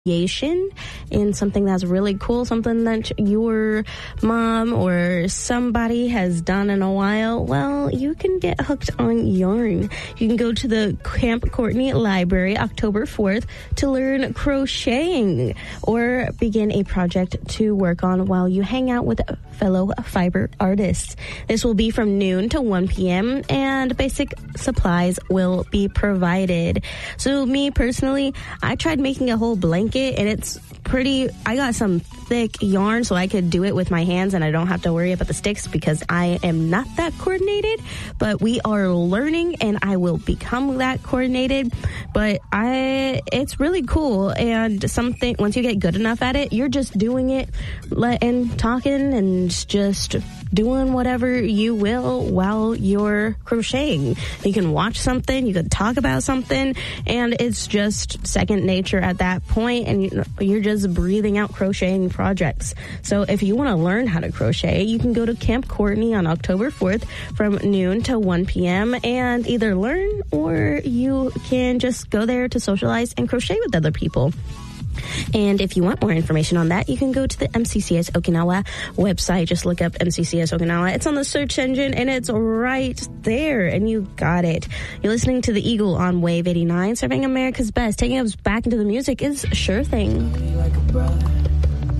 and something that's really cool, something that your mom or somebody has done in a while, well, you can get hooked on yarn. You can go to the Camp Courtney Library October 4th to learn crocheting or begin a project to work on while you hang out with fellow fiber artists. This will be from noon to 1 p.m. and basic supplies will be provided. So me personally, I tried making a whole blanket and it's pretty, I got some thick yarn so I could do it with my hands and I don't have to worry about the sticks because I am not that coordinated, but we are learning and I will become that coordinated. But it's really cool, and something, once you get good enough at it, you're just doing it and talking and just doing whatever you will while you're crocheting. You can watch something, you can talk about something, and it's just second nature at that point, and you're just breathing out crocheting projects. So if you want to learn how to crochet, you can go to Camp Courtney on October 4th from noon to 1 p.m. and either learn or you can just go there to socialize and crochet with other people. And if you want more information on that, you can go to the MCCS Okinawa website. Just look up MCCS Okinawa. It's on the search engine, and it's right there, and you got it. You're listening to The Eagle on Wave 89, serving America's best. Taking us back into the music is Sure Thing.